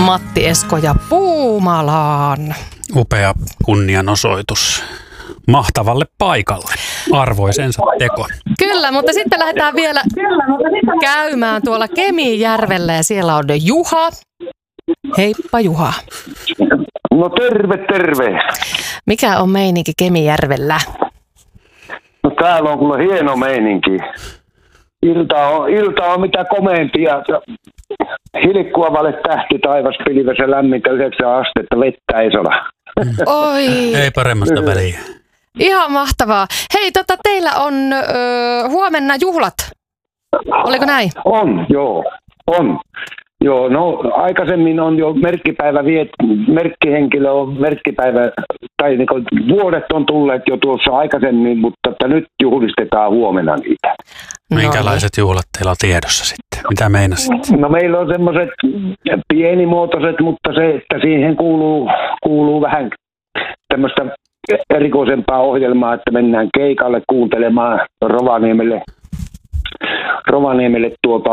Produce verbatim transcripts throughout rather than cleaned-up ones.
Matti Esko ja Puumalaan. Upea kunnianosoitus mahtavalle paikalle, arvoisensa tekon. Kyllä, mutta sitten lähdetään vielä käymään tuolla Kemijärvellä ja siellä on Juha. Heippa Juha. No terve, terve. Mikä on meininki Kemijärvellä? No täällä on kyllä hieno meininki. Ilta on, ilta on mitä komeimpia. Hilkkua vale tähti taivas pilvessä lämmintä yhdeksän astetta, vettä ei sada. Oi. Ei paremmasta väliä. Ihan mahtavaa. Hei, tota, teillä on ö, huomenna juhlat. Oliko näin? On, joo. On. Joo, no aikaisemmin on jo merkkipäivä, viet, merkkihenkilö on merkkipäivä, tai niin kuin vuodet on tulleet jo tuossa aikaisemmin, mutta että nyt juhlistetaan huomenna niitä. Minkälaiset juhlat teillä on tiedossa sitten? Mitä meinasit? No meillä on semmoiset pienimuotoiset, mutta se, että siihen kuuluu, kuuluu vähän tämmöistä erikoisempaa ohjelmaa, että mennään keikalle kuuntelemaan Rovaniemelle, Rovaniemelle tuota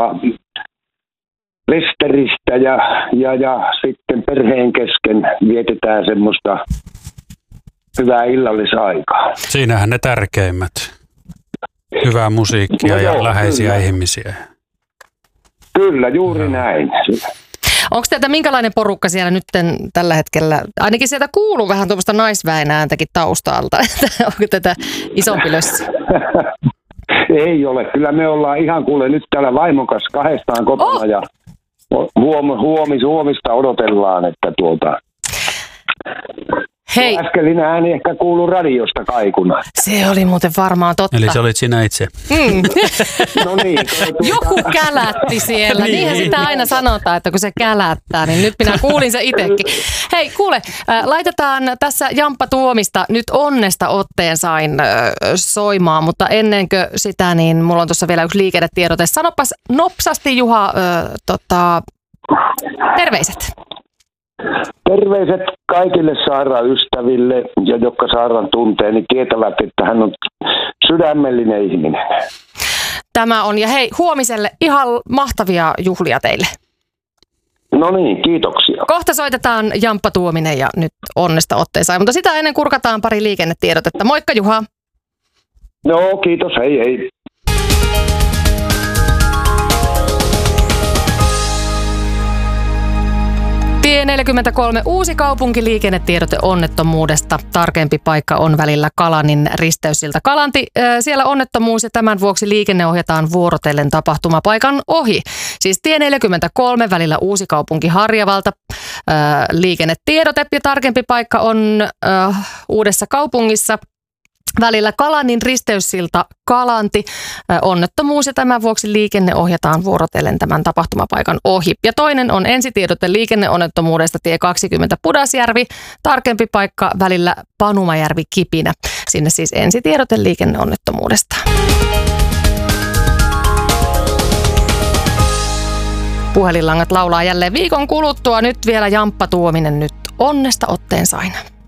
Westeristä ja, ja, ja sitten perheen kesken vietetään semmoista hyvää illallisaikaa. Siinähän ne tärkeimmät. Hyvää musiikkia no ja joo, läheisiä kyllä. ihmisiä. Kyllä, juuri no. näin. Onko teiltä minkälainen porukka siellä nyt tällä hetkellä? Ainakin sieltä kuuluu vähän tuommoista naisväen ääntäkin taustalta. Onko tätä isompi lössi? Ei ole. Kyllä me ollaan ihan kuule nyt täällä vaimon kanssa kahdestaan kotona oh. ja huom, huomis, huomista odotellaan, että tuota... Hei. Äskeinen ääni ehkä kuuluu radiosta kaikuna. Se oli muuten varmaan totta. Eli se olit sinä itse. Mm. No niin. Tuota... Joku kälätti siellä. niin. Niinhän sitä aina sanotaan, että kun se kälättää, niin nyt minä kuulin se itsekin. Hei, kuule, äh, laitetaan tässä Jamppa Tuomista nyt Onnesta otteen sain äh, soimaan, mutta ennenkö sitä, niin mulla on tuossa vielä yksi liikennetiedote. Sanopas nopsasti Juha, äh, tota, terveiset. Terveiset kaikille sairaan ystäville, ja jotka sairaan tuntee, niin tietävät, että hän on sydämellinen ihminen. Tämä on, ja hei, huomiselle ihan mahtavia juhlia teille. No niin, kiitoksia. Kohta soitetaan Jamppa Tuominen ja nyt Onnesta otteen sai, mutta sitä ennen kurkataan pari liikennetiedotetta. Moikka Juha. No kiitos, hei hei. Tie neljäkymmentäkolme Uusikaupunki liikennetiedote onnettomuudesta. Tarkempi paikka on välillä Kalanin risteyssilta Kalanti. Siellä onnettomuus ja tämän vuoksi liikenne ohjataan vuorotellen tapahtumapaikan ohi. Siis tie neljäkymmentäkolme välillä Uusikaupunki Harjavalta. Liikennetiedote ja tarkempi paikka on Uudessa kaupungissa. Välillä Kalanin risteyssilta Kalanti. Onnettomuus ja tämän vuoksi liikenne ohjataan vuorotellen tämän tapahtumapaikan ohi. Ja toinen on ensitiedote liikenneonnettomuudesta tie kaksikymmentä Pudasjärvi. Tarkempi paikka välillä Panumajärvi Kipinä. Sinne siis ensitiedote liikenneonnettomuudesta. Puhelinlangat laulaa jälleen viikon kuluttua. Nyt vielä Jamppa Tuominen nyt Onnesta otteen sain.